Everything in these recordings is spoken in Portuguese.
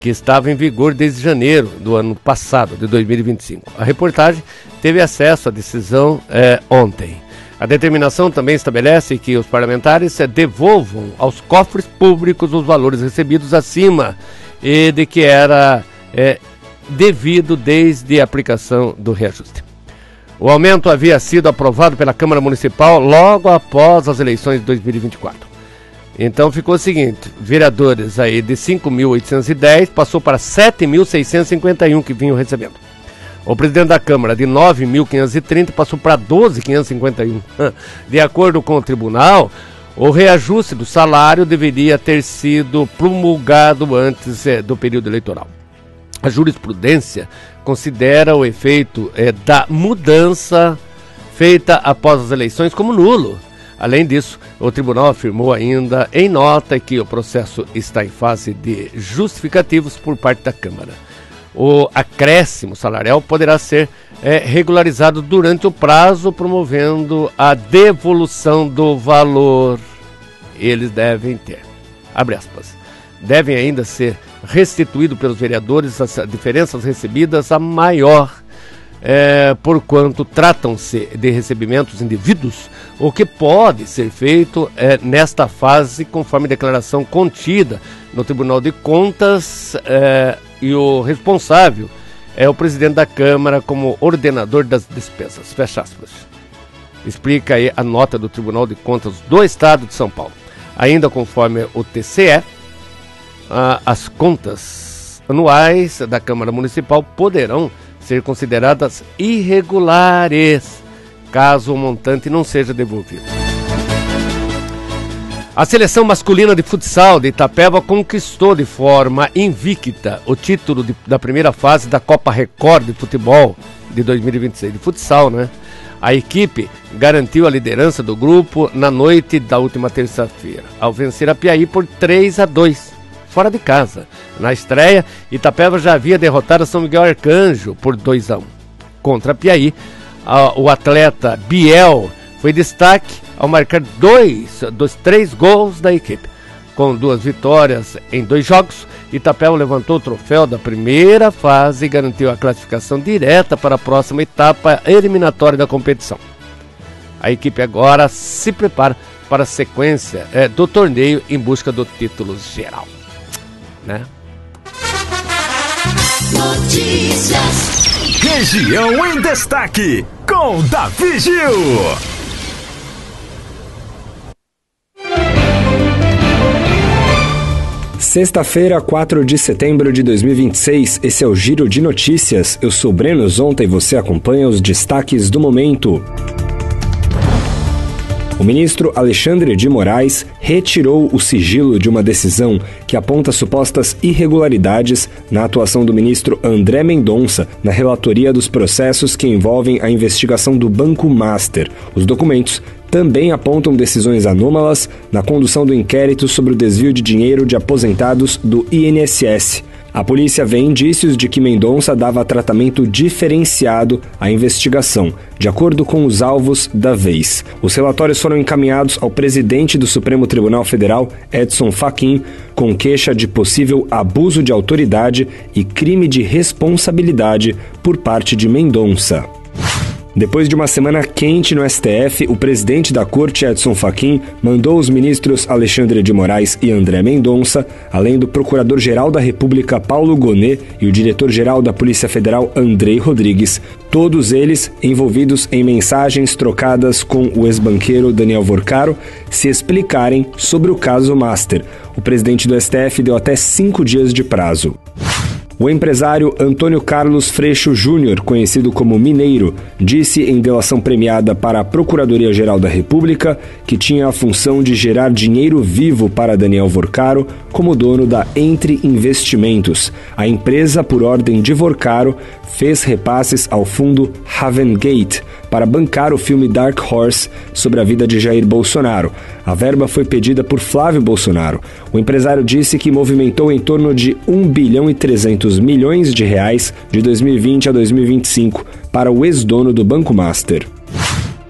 que estava em vigor desde janeiro do ano passado, de 2025. A reportagem teve acesso à decisão ontem. A determinação também estabelece que os parlamentares devolvam aos cofres públicos os valores recebidos acima e de que era devido desde a aplicação do reajuste. O aumento havia sido aprovado pela Câmara Municipal logo após as eleições de 2024. Então ficou o seguinte, vereadores aí de 5.810 passou para 7.651 que vinham recebendo. O presidente da Câmara de 9.530 passou para 12.551. De acordo com o tribunal, o reajuste do salário deveria ter sido promulgado antes do período eleitoral. A jurisprudência considera o efeito da mudança feita após as eleições como nulo. Além disso, o tribunal afirmou ainda em nota que o processo está em fase de justificativos por parte da Câmara. O acréscimo salarial poderá ser regularizado durante o prazo, promovendo a devolução do valor. Eles devem ter, abre aspas, devem ainda ser restituído pelos vereadores as diferenças recebidas a maior, porquanto tratam-se de recebimentos indevidos, o que pode ser feito nesta fase conforme declaração contida no Tribunal de Contas, e o responsável é o presidente da Câmara como ordenador das despesas, fecha aspas. Explica aí a nota do Tribunal de Contas do Estado de São Paulo. Ainda conforme o TCE, as contas anuais da Câmara Municipal poderão ser consideradas irregulares, caso o montante não seja devolvido. A seleção masculina de futsal de Itapeva conquistou de forma invicta o título da primeira fase da Copa Record de Futebol de 2026, de futsal, né? A equipe garantiu a liderança do grupo na noite da última terça-feira, ao vencer a Piaí por 3-2. Fora de casa. Na estreia, Itapeva já havia derrotado a São Miguel Arcanjo por 2-1. Contra a Piaí, o atleta Biel foi destaque ao marcar 2 dos 3 gols da equipe. Com 2 vitórias em 2 jogos, Itapeva levantou o troféu da primeira fase e garantiu a classificação direta para a próxima etapa eliminatória da competição. A equipe agora se prepara para a sequência do torneio em busca do título geral. Né? Notícias. Região em Destaque, com Davi Gil. Sexta-feira, 4 de setembro de 2026, esse é o Giro de Notícias. Eu sou Breno Zonta e você acompanha os destaques do momento. O ministro Alexandre de Moraes retirou o sigilo de uma decisão que aponta supostas irregularidades na atuação do ministro André Mendonça na relatoria dos processos que envolvem a investigação do Banco Master. Os documentos também apontam decisões anômalas na condução do inquérito sobre o desvio de dinheiro de aposentados do INSS. A polícia vê indícios de que Mendonça dava tratamento diferenciado à investigação, de acordo com os alvos da vez. Os relatórios foram encaminhados ao presidente do Supremo Tribunal Federal, Edson Fachin, com queixa de possível abuso de autoridade e crime de responsabilidade por parte de Mendonça. Depois de uma semana quente no STF, o presidente da Corte, Edson Fachin, mandou os ministros Alexandre de Moraes e André Mendonça, além do Procurador-Geral da República, Paulo Gonet, e o Diretor-Geral da Polícia Federal, Andrei Rodrigues, todos eles envolvidos em mensagens trocadas com o ex-banqueiro Daniel Vorcaro, se explicarem sobre o caso Master. O presidente do STF deu até 5 dias de prazo. O empresário Antônio Carlos Freixo Júnior, conhecido como Mineiro, disse em delação premiada para a Procuradoria-Geral da República que tinha a função de gerar dinheiro vivo para Daniel Vorcaro como dono da Entre Investimentos. A empresa, por ordem de Vorcaro, fez repasses ao fundo Havengate para bancar o filme Dark Horse sobre a vida de Jair Bolsonaro. A verba foi pedida por Flávio Bolsonaro. O empresário disse que movimentou em torno de 1 bilhão e 300 milhões de reais de 2020 a 2025 para o ex-dono do Banco Master.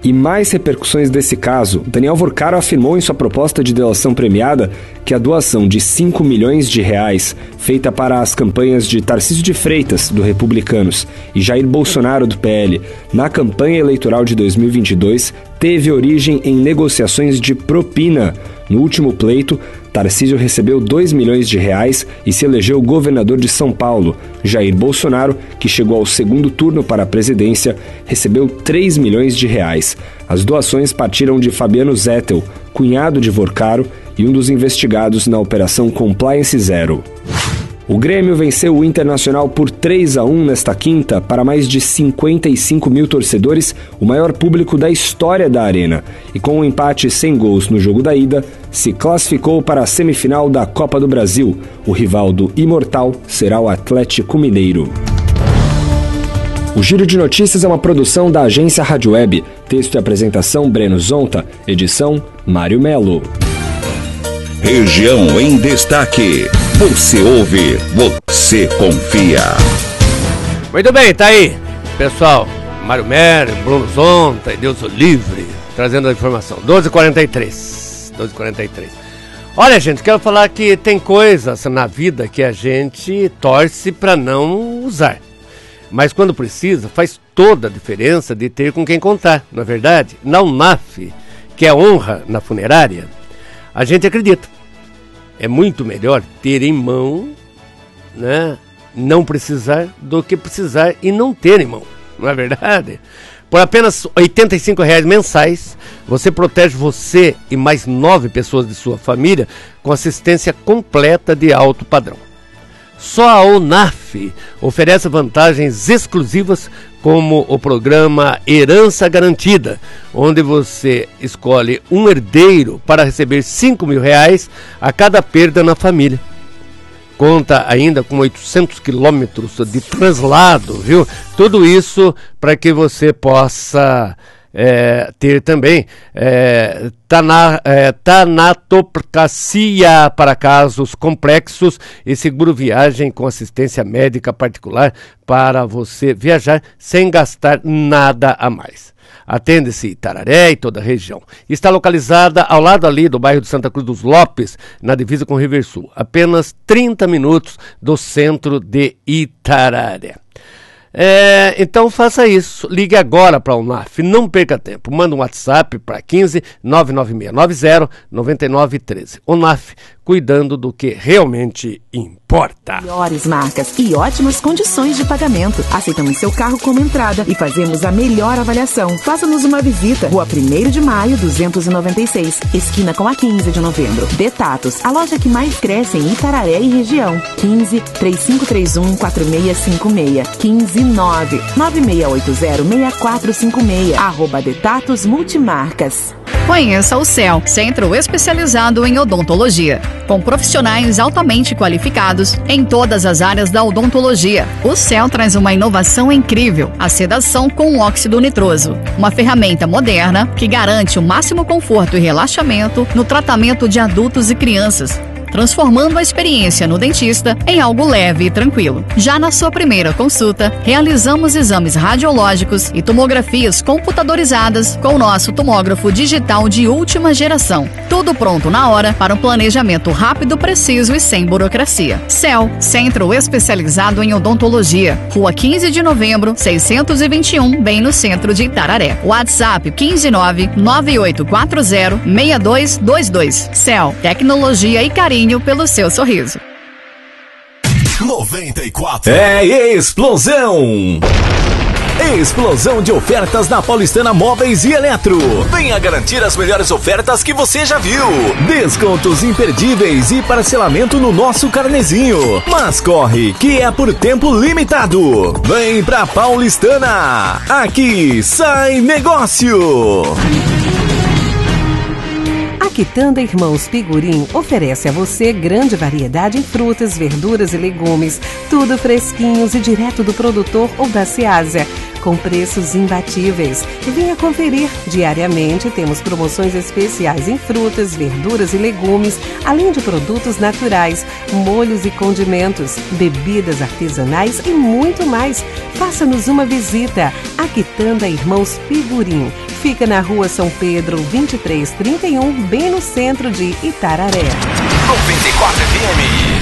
E mais repercussões desse caso. Daniel Vorcaro afirmou em sua proposta de delação premiada que a doação de R$5 milhões feita para as campanhas de Tarcísio de Freitas, do Republicanos, e Jair Bolsonaro, do PL, na campanha eleitoral de 2022, teve origem em negociações de propina. No último pleito, Tarcísio recebeu R$2 milhões e se elegeu governador de São Paulo. Jair Bolsonaro, que chegou ao segundo turno para a presidência, recebeu R$3 milhões. As doações partiram de Fabiano Zettel, cunhado de Vorcaro e um dos investigados na Operação Compliance Zero. O Grêmio venceu o Internacional por 3-1 nesta quinta para mais de 55 mil torcedores, o maior público da história da Arena. E com um empate sem gols no jogo da ida, se classificou para a semifinal da Copa do Brasil. O rival do Imortal será o Atlético Mineiro. O Giro de Notícias é uma produção da agência Rádio Web. Texto e apresentação Breno Zonta. Edição Mário Melo. Região em Destaque. Você ouve, você confia. Muito bem, tá aí, pessoal. Mário Melo, Bruno Zonta e Deus o livre, trazendo a informação. 12h43. Olha, gente, quero falar que tem coisas na vida que a gente torce para não usar. Mas quando precisa, faz toda a diferença de ter com quem contar, não é verdade? Na UNAF, que é honra na funerária, a gente acredita. É muito melhor ter em mão, né, não precisar, do que precisar e não ter em mão, não é verdade? Por apenas R$ 85,00 mensais, você protege você e mais 9 pessoas de sua família com assistência completa de alto padrão. Só a UNAF oferece vantagens exclusivas como o programa Herança Garantida, onde você escolhe um herdeiro para receber R$5 mil a cada perda na família. Conta ainda com 800 quilômetros de translado, viu? Tudo isso para que você possa ter também tanatopraxia para casos complexos e seguro viagem com assistência médica particular para você viajar sem gastar nada a mais. Atende-se Itararé e toda a região. Está localizada ao lado ali do bairro de Santa Cruz dos Lopes, na divisa com o Riversul. Apenas 30 minutos do centro de Itararé. Então faça isso, ligue agora para a UNAF, não perca tempo, manda um WhatsApp para 15 99690 9913. UNAF, cuidando do que realmente importa. Melhores marcas e ótimas condições de pagamento. Aceitamos seu carro como entrada e fazemos a melhor avaliação. Faça-nos uma visita. Rua 1º de Maio, 296, esquina com a 15 de novembro. Detatos, a loja que mais cresce em Itararé e região. 15 3531 4656. 15 9680 6456. @Detatos Multimarcas. Conheça o CEL, Centro Especializado em Odontologia, com profissionais altamente qualificados em todas as áreas da odontologia. O CEL traz uma inovação incrível, a sedação com óxido nitroso, uma ferramenta moderna que garante o máximo conforto e relaxamento no tratamento de adultos e crianças, transformando a experiência no dentista em algo leve e tranquilo. Já na sua primeira consulta, realizamos exames radiológicos e tomografias computadorizadas com o nosso tomógrafo digital de última geração. Tudo pronto na hora para um planejamento rápido, preciso e sem burocracia. CEL, Centro Especializado em Odontologia, Rua 15 de Novembro, 621, bem no centro de Itararé. WhatsApp 15998406222. CEL, tecnologia e carinho pelo seu sorriso. 94 é explosão! Explosão de ofertas na Paulistana Móveis e Eletro. Venha garantir as melhores ofertas que você já viu. Descontos imperdíveis e parcelamento no nosso carnezinho. Mas corre, que é por tempo limitado. Vem pra Paulistana. Aqui sai negócio. A Quitanda Irmãos Pigurim oferece a você grande variedade em frutas, verduras e legumes, tudo fresquinhos e direto do produtor ou da Ceasa. com preços imbatíveis. Venha conferir. Diariamente temos promoções especiais em frutas, verduras e legumes, além de produtos naturais, molhos e condimentos, bebidas artesanais e muito mais. Faça-nos uma visita. A Quitanda Irmãos Figurim. Fica na Rua São Pedro, 2331, bem no centro de Itararé. 94 FM.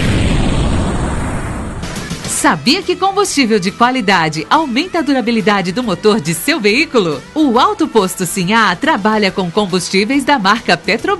Sabia que combustível de qualidade aumenta a durabilidade do motor de seu veículo? O Alto Posto Sinhá trabalha com combustíveis da marca Petrobras.